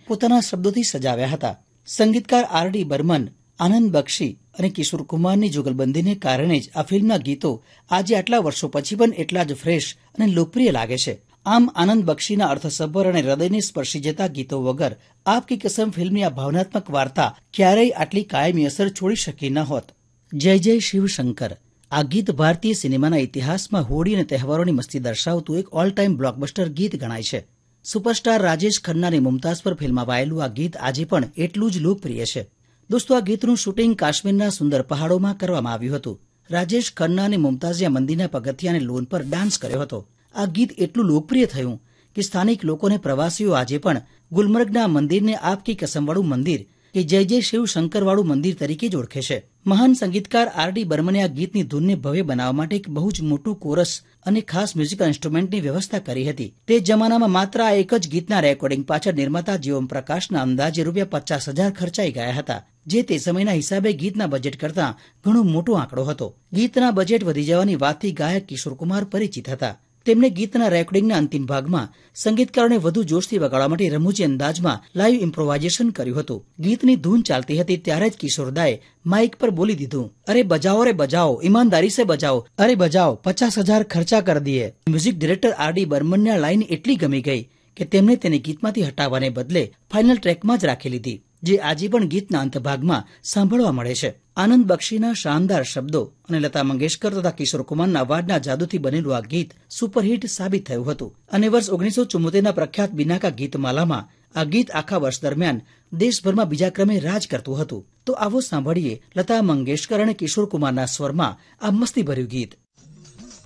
પોતાના શબ્દોથી સજાવ્યા હતા. સંગીતકાર આર.ડી. બર્મન, આનંદ બક્ષી અને કિશોર કુમારની જુગલબંધીને કારણે જ આ ફિલ્મના ગીતો આજે આટલા વર્ષો પછી પણ એટલા જ ફ્રેશ અને લોકપ્રિય લાગે છે. આમ આનંદ બક્ષીના અર્થસભર અને હૃદયને સ્પર્શી જતા ગીતો વગર આપ કી કસમ ફિલ્મની આ ભાવનાત્મક વાર્તા ક્યારેય આટલી કાયમી અસર છોડી શકી ન હોત. જય જય શિવશંકર આ ગીત ભારતીય સિનેમાના ઇતિહાસમાં હોળી અને તહેવારોની મસ્તી દર્શાવતું એક ઓલ ટાઈમ બ્લોકબસ્ટર ગીત ગણાય છે. સુપરસ્ટાર રાજેશ ખન્ના અને મુમતાઝ પર ફિલ્માવાયેલું આ ગીત આજે પણ એટલું જ લોકપ્રિય છે. દોસ્તો, આ ગીતનું શૂટિંગ કાશ્મીરના સુંદર પહાડોમાં કરવામાં આવ્યું હતું. રાજેશ ખન્ના અને મુમતાઝે મંદિરના પગથિયા અને લોન પર ડાન્સ કર્યો હતો. આ ગીત એટલું લોકપ્રિય થયું કે સ્થાનિક લોકોને પ્રવાસીઓ આજે પણ ગુલમર્ગના મંદિરને આપ કી કસમવાળું મંદિર કે જય જય શિવશંકરવાળું મંદિર તરીકે જ ઓળખે છે. મહાન સંગીતકાર આર.ડી. બર્મને આ ગીતની ધૂનને ભવ્ય બનાવવા માટે એક બહુ જ મોટું કોરસ અને ખાસ મ્યુઝિકલ ઇન્સ્ટ્રુમેન્ટની વ્યવસ્થા કરી હતી. તે જમાનામાં માત્ર આ એક જ ગીતના રેકોર્ડિંગ પાછળ નિર્માતા જીવમ પ્રકાશના અંદાજે ₹50,000 ખર્ચાઈ ગયા હતા, જે તે સમયના હિસાબે ગીતના બજેટ કરતાં ઘણો મોટો આંકડો હતો. ગીતના બજેટ વધી જવાની વાતથી ગાયક કિશોર કુમાર પરિચિત હતા. તેમણે ગીતના રેકોર્ડિંગના અંતિમ ભાગમાં સંગીતકારોને વધુ જોશથી વગાડવા માટે રમૂજી અંદાજમાં લાઈવ ઇમ્પ્રોવાઇઝેશન કર્યું હતું. ગીતની ધૂન ચાલતી હતી ત્યારે જ કિશોરદાએ માઇક પર બોલી દીધું, અરે બજાઓ રે બજાઓ, ઈમાનદારી સે બજાઓ, અરે બજાઓ, 50,000 ખર્ચા કર દિયે. Music director આર.ડી. બર્મનને આ લાઈન એટલી ગમી ગઈ કે તેમણે તેને ગીતમાંથી હટાવવાને બદલે ફાઇનલ ટ્રેકમાં જ રાખી લીધી, જે આજે પણ ગીતના અંતભાગમાં સાંભળવા મળે છે. આનંદ બક્ષીના શાનદાર શબ્દો અને લતા મંગેશકર તથા કિશોર કુમારના અવાજના જાદુથી બનેલું આ ગીત સુપરહિટ સાબિત થયું હતું અને વર્ષ 1974ના પ્રખ્યાત બિનાકા ગીતમાલામાં આ ગીત આખા વર્ષ દરમિયાન દેશભરમાં બીજા ક્રમે રાજ કરતું હતું. તો આવો સાંભળીએ લતા મંગેશકર અને કિશોર કુમારના સ્વરમાં આ મસ્તીભર્યું ગીત.